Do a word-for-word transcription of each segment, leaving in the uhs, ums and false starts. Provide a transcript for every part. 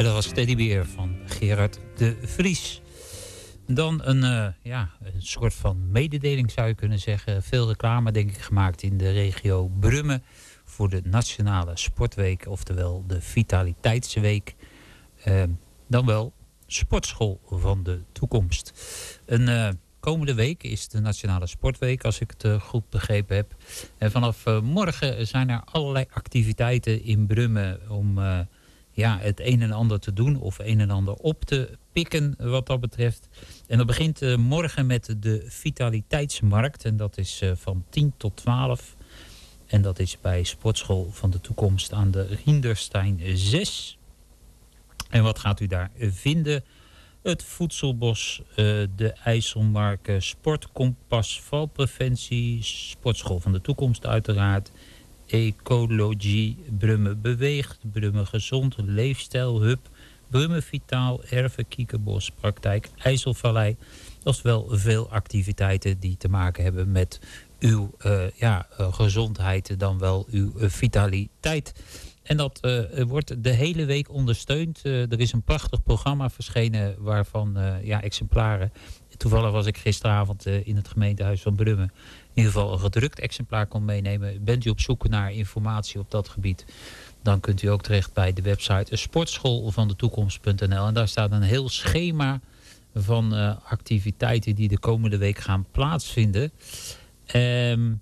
En dat was Teddybeer van Gerard de Vries. Dan een, uh, ja, een soort van mededeling zou je kunnen zeggen. Veel reclame denk ik gemaakt in de regio Brummen voor de Nationale Sportweek. Oftewel de Vitaliteitsweek. Uh, dan wel Sportschool van de Toekomst. Een uh, komende week is de Nationale Sportweek, als ik het uh, goed begrepen heb. En vanaf uh, morgen zijn er allerlei activiteiten in Brummen om uh, ja, het een en ander te doen of een en ander op te pikken wat dat betreft. En dat begint uh, morgen met de Vitaliteitsmarkt. En dat is uh, van tien tot twaalf. En dat is bij Sportschool van de Toekomst aan de Rienderstein zes. En wat gaat u daar vinden? Het voedselbos, uh, de IJsselmarken, sportkompas, valpreventie, Sportschool van de Toekomst uiteraard, ecologie, Brummen beweegt, Brummen gezond, leefstijlhub, Brummen vitaal, erven, kiekerbos, praktijk, IJsselvallei. Dat is wel veel activiteiten die te maken hebben met uw uh, ja, uh, gezondheid, dan wel uw uh, vitaliteit. En dat uh, wordt de hele week ondersteund. Uh, er is een prachtig programma verschenen waarvan uh, ja, exemplaren. Toevallig was ik gisteravond uh, in het gemeentehuis van Brummen. In ieder geval een gedrukt exemplaar kon meenemen. Bent u op zoek naar informatie op dat gebied, dan kunt u ook terecht bij de website sportschool van de toekomst punt n l. En daar staat een heel schema van uh, activiteiten die de komende week gaan plaatsvinden. Um,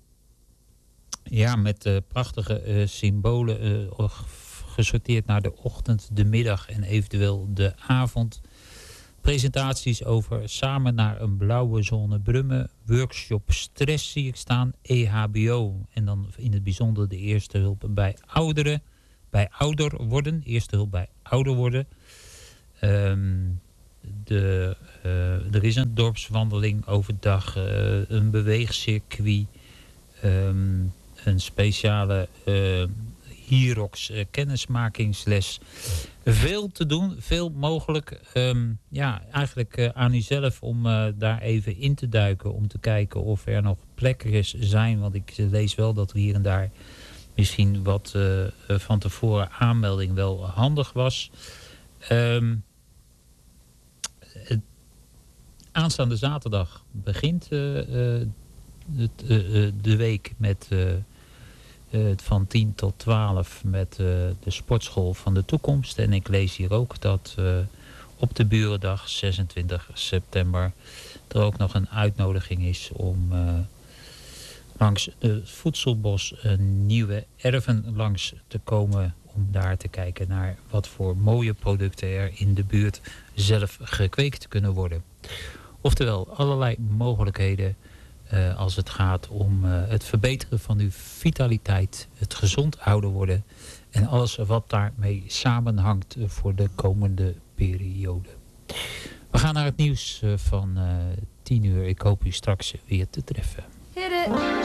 Ja, met uh, prachtige uh, symbolen uh, gesorteerd naar de ochtend, de middag en eventueel de avond. Presentaties over Samen naar een blauwe zone Brummen. Workshop stress zie ik staan. E H B O. En dan in het bijzonder de eerste hulp bij ouderen. Bij ouder worden. Eerste hulp bij ouder worden. Um, de, uh, er is een dorpswandeling overdag. Uh, een beweegcircuit. Um, Een speciale uh, Hyrox uh, kennismakingsles. Veel te doen, veel mogelijk. Um, ja, eigenlijk uh, aan u zelf om uh, daar even in te duiken. Om te kijken of er nog plekken zijn. Want ik lees wel dat er hier en daar misschien wat uh, van tevoren aanmelding wel handig was. Um, uh, aanstaande zaterdag begint uh, uh, het, uh, uh, de week met... Uh, Uh, van tien tot twaalf met uh, de sportschool van de toekomst. En ik lees hier ook dat uh, op de Burendag zesentwintig september er ook nog een uitnodiging is om uh, langs het voedselbos een nieuwe erven langs te komen. Om daar te kijken naar wat voor mooie producten er in de buurt zelf gekweekt kunnen worden. Oftewel allerlei mogelijkheden. Uh, als het gaat om uh, het verbeteren van uw vitaliteit, het gezond ouder worden en alles wat daarmee samenhangt uh, voor de komende periode. We gaan naar het nieuws uh, van uh, tien uur. Ik hoop u straks weer te treffen. Hit it.